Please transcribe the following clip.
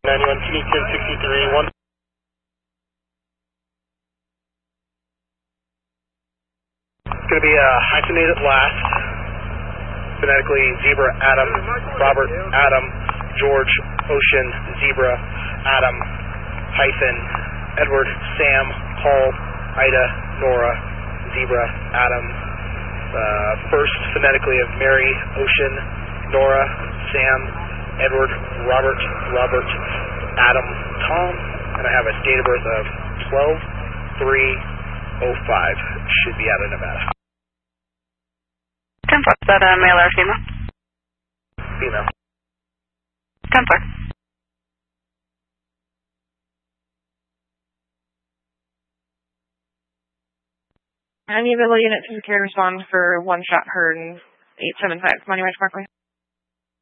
91, can you 1063, 1. It's going to be a hyphenated last, phonetically Zebra, Adam, Robert, Adam, George, Ocean, Zebra, Adam, hyphen, Edward, Sam, Paul, Ida, Nora, Zebra, Adam, first phonetically of Mary, Ocean, Nora, Sam, Edward, Robert, Adam, Tom, and I have a date of birth of 12/3/05. Should be out of Nevada. 10-4, is that a male or female? Female. 10-4. Any available units to secure and respond for one shot heard in 875 Monument Parkway?